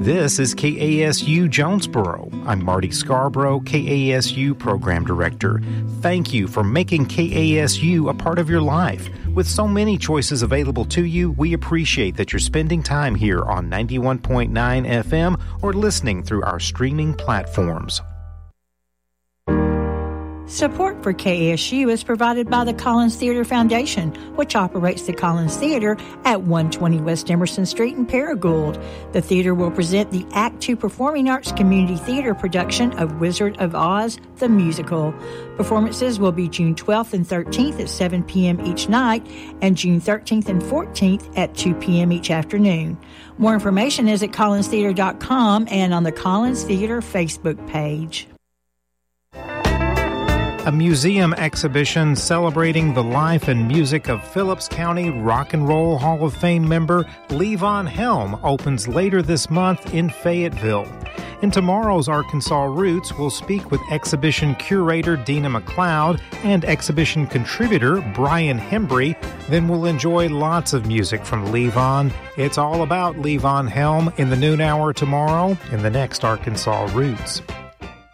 This is KASU Jonesboro. I'm Marty Scarborough, KASU Program Director. Thank you for making KASU a part of your life. With so many choices available to you, we appreciate that you're spending time here on 91.9 FM or listening through our streaming platforms. Support for KASU is provided by the Collins Theater Foundation, which operates the Collins Theater at 120 West Emerson Street in Paragould. The theater will present the Act Two Performing Arts Community Theater production of Wizard of Oz, the musical. Performances will be June 12th and 13th at 7 p.m. each night and June 13th and 14th at 2 p.m. each afternoon. More information is at collinstheater.com and on the Collins Theater Facebook page. A museum exhibition celebrating the life and music of Phillips County Rock and Roll Hall of Fame member Levon Helm opens later this month in Fayetteville. In tomorrow's Arkansas Roots, we'll speak with exhibition curator Dina McLeod and exhibition contributor Brian Hembry. Then we'll enjoy lots of music from Levon. It's all about Levon Helm in the noon hour tomorrow in the next Arkansas Roots.